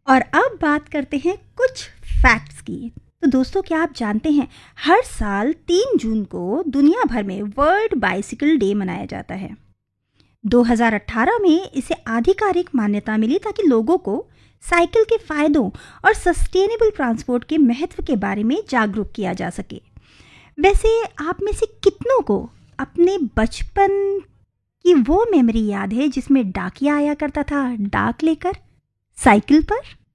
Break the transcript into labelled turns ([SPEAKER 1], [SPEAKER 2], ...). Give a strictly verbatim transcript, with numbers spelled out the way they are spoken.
[SPEAKER 1] और अब बात करते हैं कुछ फैक्ट्स की। तो दोस्तों, क्या आप जानते हैं हर साल तीन जून को दुनिया भर में वर्ल्ड बाइसिकल डे मनाया जाता है। दो हज़ार अठारह में इसे आधिकारिक मान्यता मिली ताकि लोगों को साइकिल के फायदों और सस्टेनेबल ट्रांसपोर्ट के महत्व के बारे में जागरूक किया जा सके। वैसे आप में से कितनों को अपने बचपन की वो मेमोरी याद है जिसमें डाकिया आया करता था डाक लेकर साइकिल पर?